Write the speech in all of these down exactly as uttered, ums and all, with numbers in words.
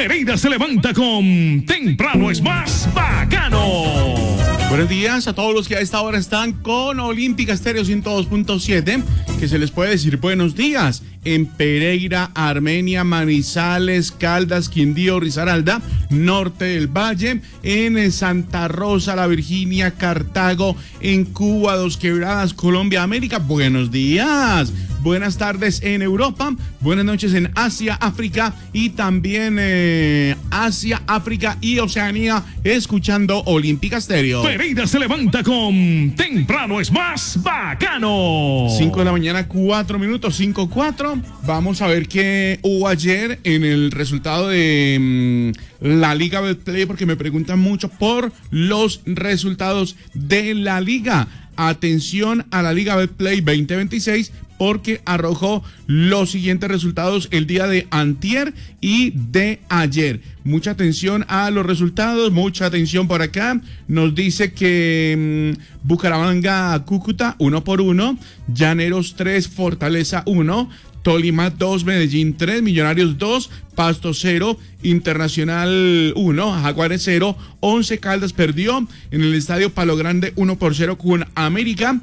Pereira se levanta con Temprano es más bacano. Buenos días a todos los que a esta hora están con Olímpica Estéreo ciento dos punto siete, que se les puede decir buenos días en Pereira, Armenia, Manizales, Caldas, Quindío, Risaralda, Norte del Valle, en Santa Rosa, La Virginia, Cartago, en Cuba, Dos Quebradas, Colombia, América. Buenos días. Buenas tardes en Europa, buenas noches en Asia, África y también eh, Asia, África y Oceanía, escuchando Olímpica Estéreo. Pereira se levanta con Temprano es más bacano. cinco de la mañana, cuatro minutos, cinco cuatro. Vamos a ver qué hubo ayer en el resultado de mmm, la Liga Betplay, porque me preguntan mucho por los resultados de la Liga. Atención a la Liga Betplay veinte veintiséis, porque arrojó los siguientes resultados el día de antier y de ayer. Mucha atención a los resultados, mucha atención por acá. Nos dice que mmm, Bucaramanga, Cúcuta, uno por uno. Llaneros tres, Fortaleza uno. Tolima dos, Medellín tres, Millonarios dos, Pasto cero, Internacional uno, Jaguares cero, Once Caldas perdió en el Estadio Palo Grande uno por cero con América.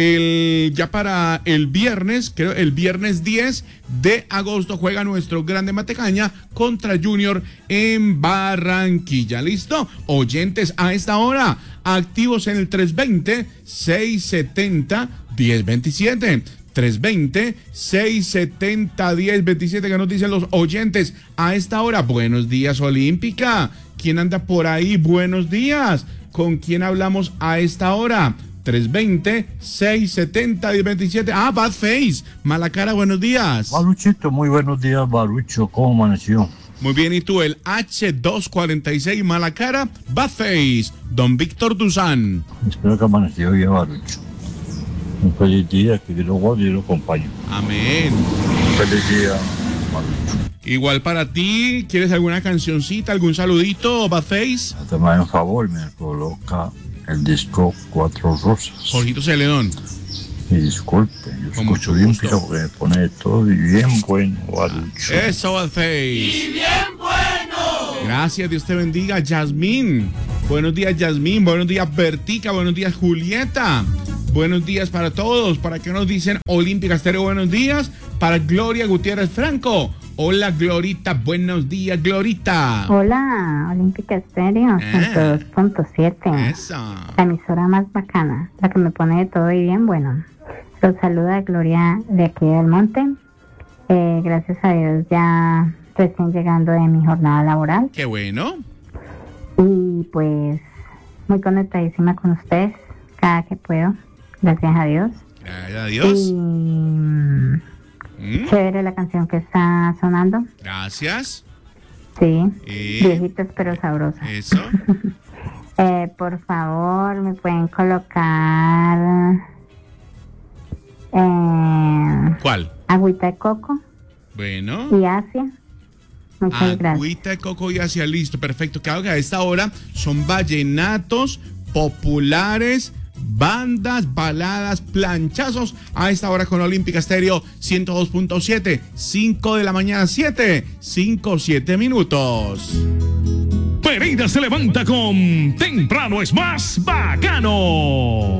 El, ya para el viernes, creo el viernes diez de agosto juega nuestro Grande Matecaña contra Junior en Barranquilla. ¿Listo? Oyentes a esta hora, activos en el tres veinte, seiscientos setenta, diez veintisiete. tres veinte, seiscientos setenta, diez veintisiete, que nos dicen los oyentes a esta hora. Buenos días, Olímpica. ¿Quién anda por ahí? Buenos días. ¿Con quién hablamos a esta hora? tres veinte, seiscientos setenta, diez veintisiete. Ah, Bad Face. Malacara, buenos días. Baruchito, muy buenos días, Barucho. ¿Cómo amaneció? Muy bien, ¿y tú? El hache doscientos cuarenta y seis, Malacara, Bad Face. Don Víctor Duzán. Espero que amaneció bien, Barucho. Un feliz día, que Dios lo guarde y lo acompañe. Amén. Un feliz día, Barucho. Igual para ti, ¿quieres alguna cancioncita, algún saludito, Badface? Te me un favor, me coloca el disco Cuatro Rosas. Jorgito Celedón. Y disculpe, yo Con escucho mucho bien, gusto. pero porque me pone todo y bien bueno, Barucho. Eso, Badface. Y bien bueno. Gracias, Dios te bendiga, Yasmín. Buenos días, Yasmín. Buenos días, Bertica. Buenos días, Julieta. Buenos días para todos. ¿Para qué nos dicen Olímpica Estéreo? Buenos días. Para Gloria Gutiérrez Franco. Hola, Glorita. Buenos días, Glorita. Hola, Olímpica Estéreo, ciento dos punto siete. Eso. La emisora más bacana, la que me pone de todo y bien bueno. Los saluda Gloria de aquí del Monte. Eh, gracias a Dios ya recién llegando de mi jornada laboral. Qué bueno. Y pues muy conectadísima con ustedes cada que puedo. Gracias a Dios. Gracias a Dios. Y Mm, chévere la canción que está sonando. Gracias. Sí, Y- viejitos pero sabrosos. Eso. Eh, por favor, me pueden colocar eh, ¿Cuál? agüita de coco Bueno. y Asia. Muchas gracias. Agüita de coco y hacia listo. Perfecto. Claro que a esta hora son vallenatos populares, bandas, baladas, planchazos. A esta hora con Olímpica Estéreo ciento dos punto siete. cinco de la mañana, siete, cinco, siete minutos. Pereira se levanta con Temprano es más bacano.